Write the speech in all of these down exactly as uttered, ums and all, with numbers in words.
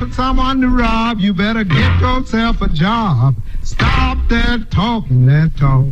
for someone to rob, you better get yourself a job. Stop that talking, that talk.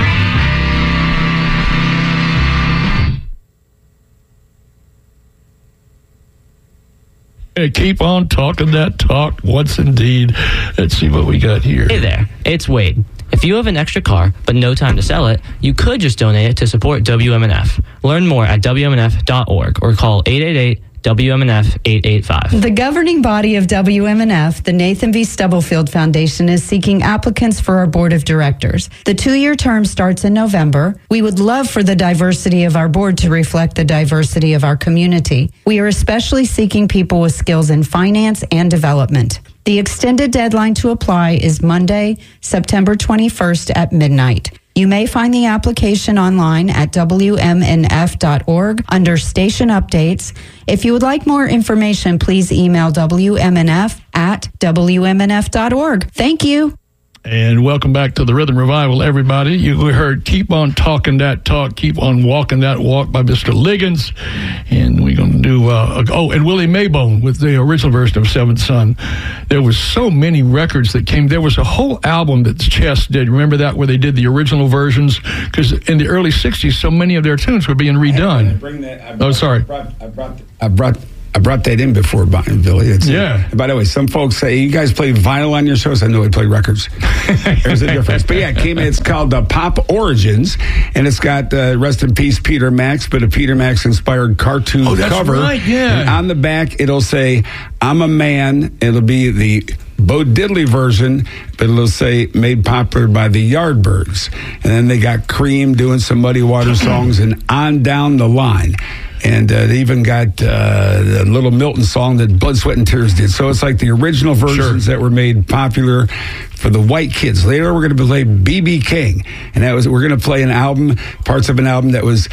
Hey, keep on talking that talk once indeed. Let's see what we got here. Hey there, it's Wade. If you have an extra car but no time to sell it, you could just donate it to support W M N F. Learn more at W M N F dot org or call eight eight eight W M N F eight eight five. The governing body of W M N F, the Nathan V. Stubblefield Foundation, is seeking applicants for our board of directors. The two-year term starts in November. We would love for the diversity of our board to reflect the diversity of our community. We are especially seeking people with skills in finance and development. The extended deadline to apply is Monday, September twenty-first at midnight. You may find the application online at W M N F dot org under station updates. If you would like more information, please email W M N F at W M N F dot org. Thank you. And welcome back to the Rhythm Revival, everybody. You heard Keep On Talking That Talk, Keep On Walking That Walk by Mister Liggins. And we're going to do, uh, oh, and Willie Maybone with the original version of Seventh Son. There was so many records that came. There was a whole album that Chess did. Remember that, where they did the original versions? Because in the early sixties, so many of their tunes were being redone. I bring that, I brought, oh, sorry. I brought, I brought, I brought I brought that in before, Billy. It's, yeah. Uh, by the way, some folks say, you guys play vinyl on your shows? I know we play records. There's a difference. But yeah, it came in. It's called uh, Pop Origins, and it's got, uh, rest in peace, Peter Max, but a Peter Max-inspired cartoon oh, that's cover. Right, yeah. And on the back, it'll say, I'm a man. It'll be the Bo Diddley version, but it'll say made popular by the Yardbirds. And then they got Cream doing some Muddy Water songs and on down the line. And uh, they even got uh, the Little Milton song that Blood, Sweat, and Tears did. So it's like the original versions sure. that were made popular for the white kids. Later, we're going to play B B King. And that was we're going to play an album, parts of an album that was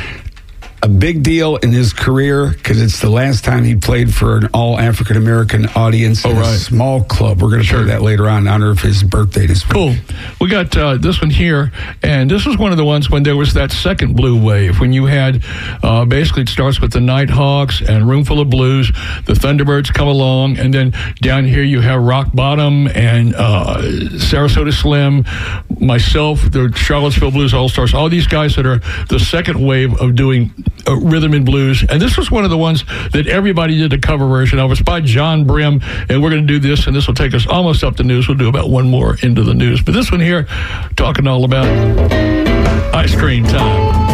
a big deal in his career because it's the last time he played for an all African American audience oh, in right. a small club. We're going to sure. play that later on in honor of his birthday this week. Cool. We got uh, this one here, and this was one of the ones when there was that second blue wave, when you had uh, basically it starts with the Nighthawks and Roomful of Blues, the Thunderbirds come along, and then down here you have Rock Bottom and uh, Sarasota Slim, myself, the Charlottesville Blues All-Stars, all these guys that are the second wave of doing Uh, rhythm and blues, and this was one of the ones that everybody did a cover version of. It's by John Brim, and we're going to do this, and this will take us almost up to news. We'll do about one more into the news, but this one here, talking all about ice cream time.